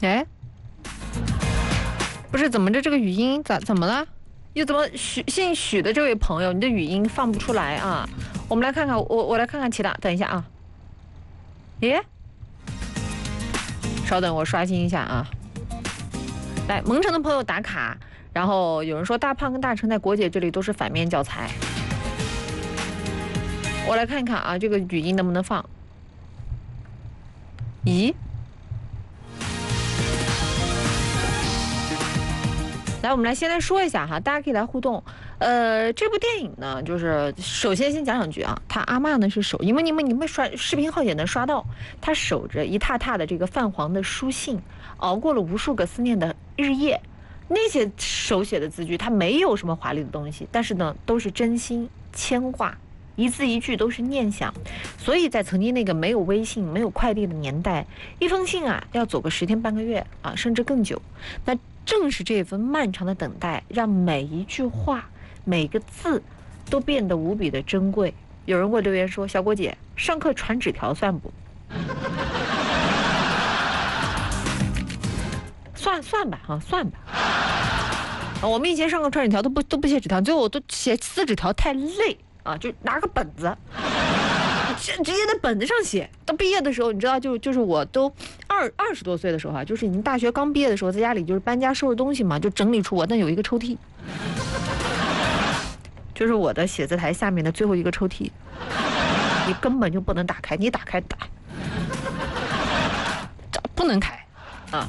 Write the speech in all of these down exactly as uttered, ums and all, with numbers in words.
哎，不是，怎么着这个语音咋怎么了？又怎么许姓许的这位朋友，你的语音放不出来啊？我们来看看，我我来看看其他，等一下啊。耶，稍等，我刷新一下啊。来，蒙城的朋友打卡，然后有人说大胖跟大成在国姐这里都是反面教材。我来看一看啊，这个语音能不能放？咦？来，我们来先来说一下哈，大家可以来互动。呃，这部电影呢，就是首先先讲两句啊，他阿嬷呢是守，因为你们你们刷视频号也能刷到，他守着一沓沓的这个泛黄的书信，熬过了无数个思念的日夜。那些手写的字句，它没有什么华丽的东西，但是呢，都是真心牵挂。一字一句都是念想，所以在曾经那个没有微信、没有快递的年代，一封信啊要走个十天半个月啊，甚至更久。那正是这份漫长的等待，让每一句话、每个字都变得无比的珍贵。有人会留言说：“小郭姐，上课传纸条算不？”算算吧，哈、啊，算吧。啊，我们以前上课传纸条都不都不写纸条，最后我都写撕纸条太累。啊，就拿个本子，直直接在本子上写。到毕业的时候，你知道，就就是我都二二十多岁的时候啊，就是已经大学刚毕业的时候，在家里就是搬家收拾东西嘛，就整理出我那有一个抽屉，就是我的写字台下面的最后一个抽屉，你根本就不能打开，你打开打，不能开啊。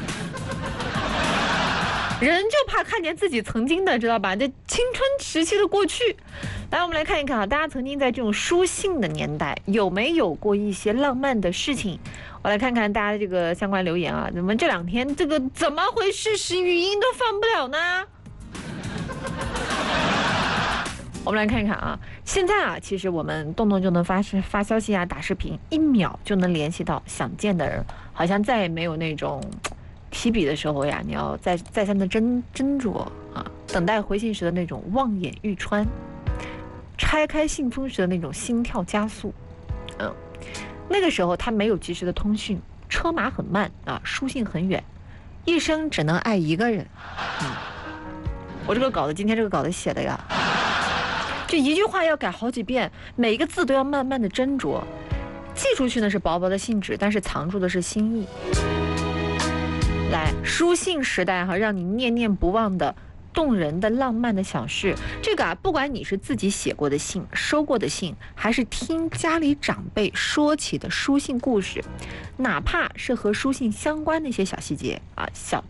人就怕看见自己曾经的，知道吧？这青春时期的过去。来，我们来看一看啊，大家曾经在这种书信的年代，有没有过一些浪漫的事情？我来看看大家的这个相关留言啊。怎么这两天这个怎么回事？使语音都放不了呢？我们来看一看啊，现在啊，其实我们动动就能发发消息啊，打视频，一秒就能联系到想见的人，好像再也没有那种。提笔的时候呀，你要再再三的斟斟酌啊，等待回信时的那种望眼欲穿，拆开信封时的那种心跳加速，嗯，那个时候他没有及时的通讯，车马很慢啊，书信很远，一生只能爱一个人。嗯，我这个稿子今天这个稿子写的呀，就一句话要改好几遍，每一个字都要慢慢的斟酌，寄出去呢是薄薄的信纸，但是藏住的是心意。来，书信时代哈，让你念念不忘的动人的浪漫的小事。这个啊，不管你是自己写过的信、收过的信，还是听家里长辈说起的书信故事，哪怕是和书信相关的一些小细节啊、小